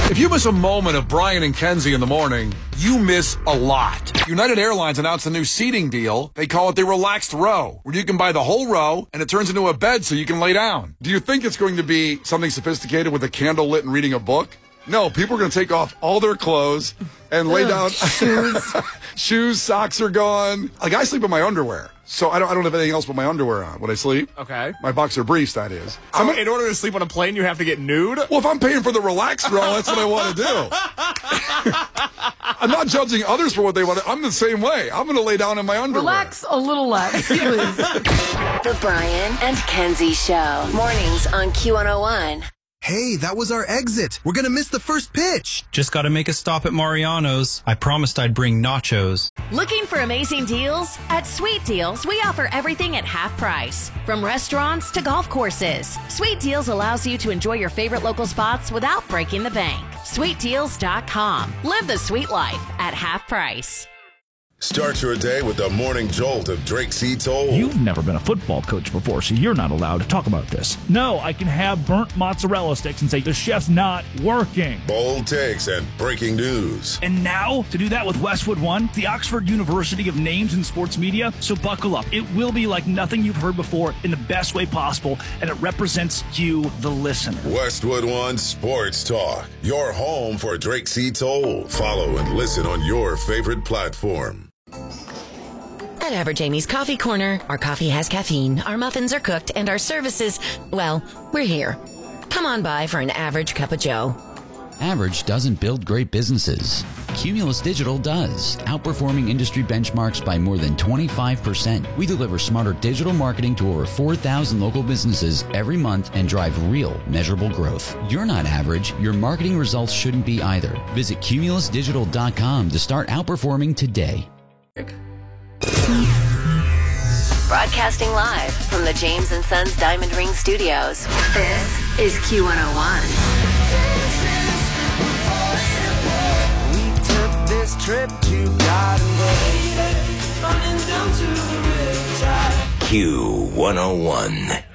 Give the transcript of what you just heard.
If you miss a moment of Brian and Kenzie in the morning, you miss a lot. United Airlines announced a new seating deal. They call it the Relaxed Row, where you can buy the whole row and it turns into a bed so you can lay down. Do you think it's going to be something sophisticated with a candle lit and reading a book? No, people are going to take off all their clothes and lay down. Shoes. Shoes, socks are gone. Like, I sleep in my underwear. So I don't have anything else but my underwear on when I sleep. Okay. My boxer briefs, that is. So in order to sleep on a plane, you have to get nude? Well, if I'm paying for the relaxed row, that's what I want to do. I'm not judging others for what they want. I'm the same way. I'm going to lay down in my underwear. Relax a little less, please. The Brian and Kenzie Show. Mornings on Q101. Hey, that was our exit. We're gonna miss the first pitch. Just gotta make a stop at Mariano's. I promised I'd bring nachos. Looking for amazing deals? At Sweet Deals, we offer everything at half price. From restaurants to golf courses. Sweet Deals allows you to enjoy your favorite local spots without breaking the bank. SweetDeals.com. Live the sweet life at half price. Start your day with the morning jolt of Drake C. Toll. You've never been a football coach before, so you're not allowed to talk about this. No, I can have burnt mozzarella sticks and say the chef's not working. Bold takes and breaking news. And now, to do that with Westwood One, the Oxford University of Names in Sports Media. So buckle up. It will be like nothing you've heard before in the best way possible, and it represents you, the listener. Westwood One Sports Talk. Your home for Drake C. Toll. Follow and listen on your favorite platform. At Average Amy's Coffee Corner, our coffee has caffeine, our muffins are cooked, and our services, well, we're here. Come on by for an average cup of joe. Average doesn't build great businesses. Cumulus Digital does, outperforming industry benchmarks by more than 25%. We deliver smarter digital marketing to over 4,000 local businesses every month and drive real, measurable growth. You're not average. Your marketing results shouldn't be either. Visit cumulusdigital.com to start outperforming today. Broadcasting live from the James & Sons Diamond Ring Studios. This is Q101. We took this trip to Garden Bay, running down to the riverside. Q101.